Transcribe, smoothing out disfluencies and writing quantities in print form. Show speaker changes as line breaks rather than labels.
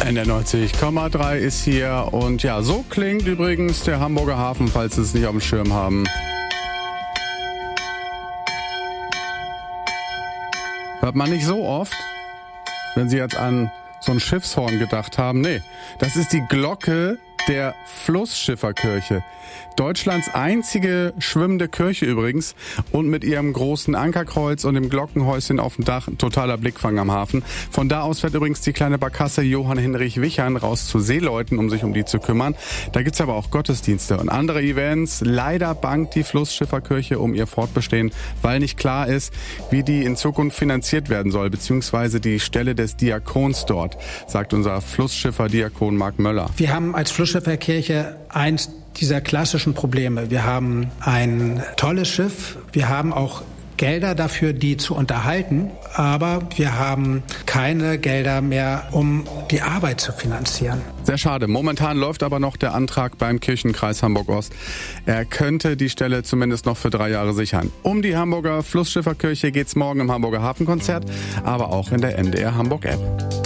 NDR 90,3 ist hier und ja, so klingt übrigens der Hamburger Hafen, falls Sie es nicht auf dem Schirm haben. Hört man nicht so oft, wenn Sie jetzt an so ein Schiffshorn gedacht haben. Nee, das ist die Glocke der Flussschifferkirche. Deutschlands einzige schwimmende Kirche übrigens und mit ihrem großen Ankerkreuz und dem Glockenhäuschen auf dem Dach ein totaler Blickfang am Hafen. Von da aus fährt übrigens die kleine Barkasse Johann Hinrich Wichern raus zu Seeleuten, um sich um die zu kümmern. Da gibt's aber auch Gottesdienste und andere Events. Leider bangt die Flussschifferkirche um ihr Fortbestehen, weil nicht klar ist, wie die in Zukunft finanziert werden soll, beziehungsweise die Stelle des Diakons dort, sagt unser Flussschiffer-Diakon Marc Möller.
Wir haben als Flussschifferkirche eins dieser klassischen Probleme. Wir haben ein tolles Schiff, wir haben auch Gelder dafür, die zu unterhalten, aber wir haben keine Gelder mehr, um die Arbeit zu finanzieren.
Sehr schade. Momentan läuft aber noch der Antrag beim Kirchenkreis Hamburg-Ost. Er könnte die Stelle zumindest noch für 3 Jahre sichern. Um die Hamburger Flussschifferkirche geht's morgen im Hamburger Hafenkonzert, aber auch in der NDR Hamburg App.